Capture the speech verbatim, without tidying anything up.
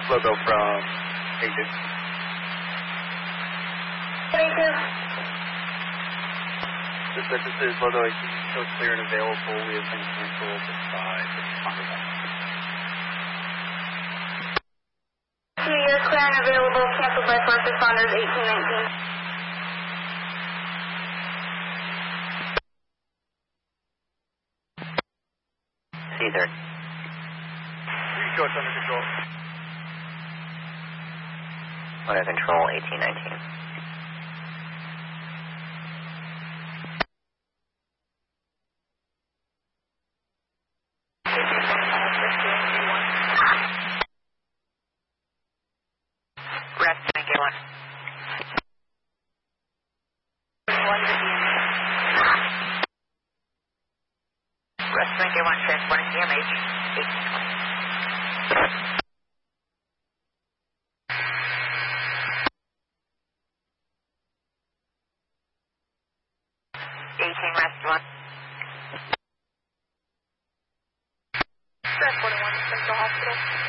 Logo from Agent. Agent. This, this is Logo A C, so clear and available. We have been canceled by responders. You're clear and available, canceled by first responders eighteen nineteen. Caesar. Go, it's under control. Under control, eighteen nineteen. Rest, thank you. Rest, thank you. One transporting D M H, eighteen twenty. eighteen rest one. Transporting one, Central Hospital.